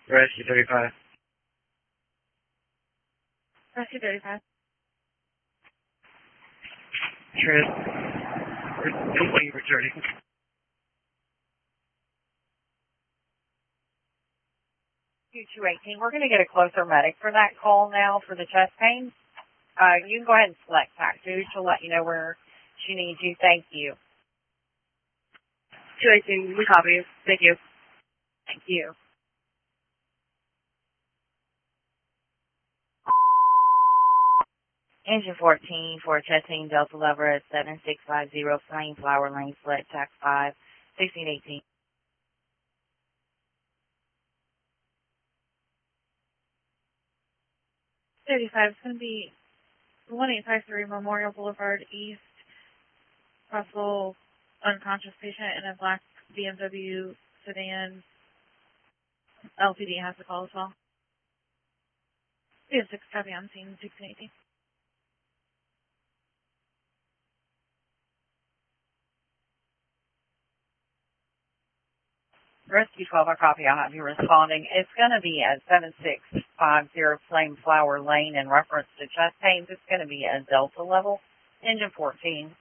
Rescue 35. Rescue 35. Complete returning. 2218. We're going to get a closer medic for that call now for the chest pain. You can go ahead and select TAC 2. She'll let you know where she needs you. Thank you. 218, we copy you. Thank you. Thank you. Engine 14 for Chastain Delta Lover at 7650 Flameflower Lane, select TAC 5, 1618. It's going to be 1853 Memorial Boulevard East. Possible unconscious patient in a black BMW sedan. LTD has to call as well. We have 6 copy on scene, 1618. Rescue 12, our copy. I'll have you responding. It's going to be at 7650 Flameflower Lane in reference to chest pains. It's going to be a Delta level. Engine 14.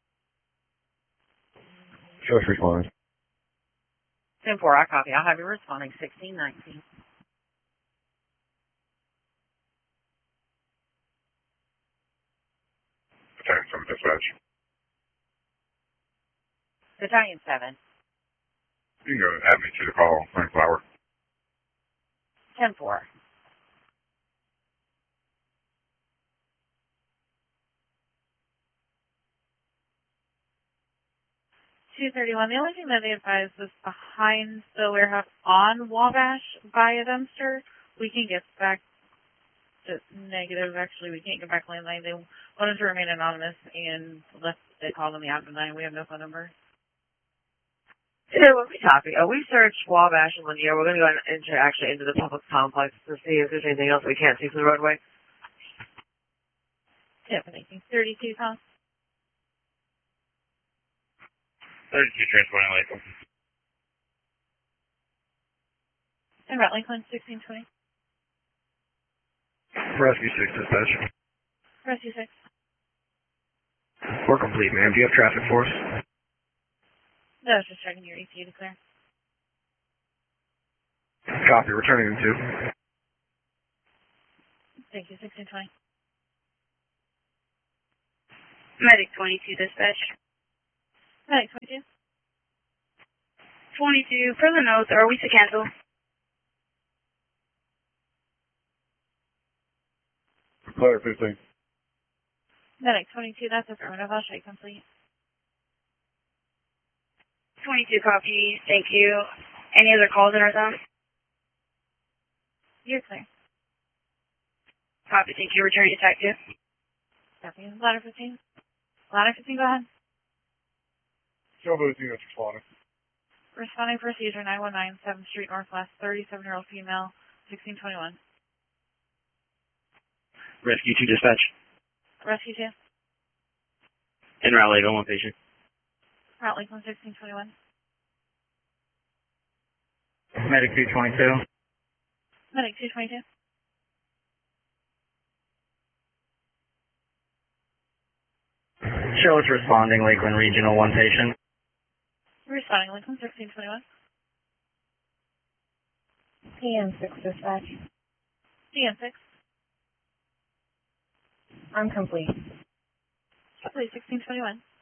Show us responding. 10-4, I copy. I'll have you responding. 1619. Battalion 7 dispatch. Battalion 7. You can go add me to the call, Flameflower. 10-4. The only thing that they advised was behind the warehouse on Wabash by a dumpster. We can get back to negative. Actually, we can't get back landline. They wanted to remain anonymous and they called on the afternoon. We have no phone number. Yeah, well, we copy. We searched Wabash and Lanier. We're going to go into the public complex to see if there's anything else we can't see from the roadway. Tiffany, 32 calls. 32 transporting Lakeland. And Route Lakeland, 1620. Rescue 6 dispatch. Rescue 6. We're complete, ma'am. Do you have traffic for us? No, I was just checking your ETA to clear. Copy. Returning in 2. Thank you, 1620. Medic 22 dispatch. Medic 22. 22, for the notes, are we to cancel? Player 15. Medic 22, that's affirmative. I'll show you complete. 22 copy, thank you. Any other calls in our zone? You're clear. Copy, thank you. Returning to TAC 2. Copy. Ladder 15. Ladder 15, go ahead. Show those units responding. Responding procedure 919, 7th Street Northwest, 37-year-old female, 1621. Rescue 2 dispatch. Rescue 2. En route Lakeland, one patient. Route Lakeland, 1621. Medic 222. Medic 222. Show us responding Lakeland Regional, one patient. Responding Lakeland, 1621. PM6 dispatch. DM6. I'm complete. Complete, 1621.